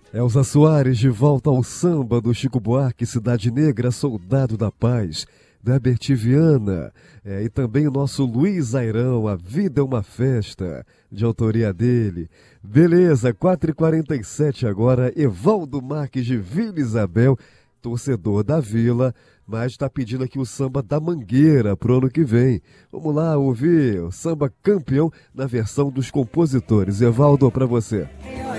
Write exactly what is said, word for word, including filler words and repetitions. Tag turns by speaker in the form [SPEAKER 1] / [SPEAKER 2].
[SPEAKER 1] Elza Soares de volta ao samba do Chico Buarque, Cidade Negra, Soldado da Paz, da Bertiviana, é, e também o nosso Luiz Airão, A Vida é uma Festa, de autoria dele. Beleza, quatro e quarenta e sete agora, Evaldo Marques de Vila Isabel, torcedor da Vila, mas está pedindo aqui o samba da Mangueira pro ano que vem. Vamos lá ouvir o samba campeão na versão dos compositores. Evaldo, para você.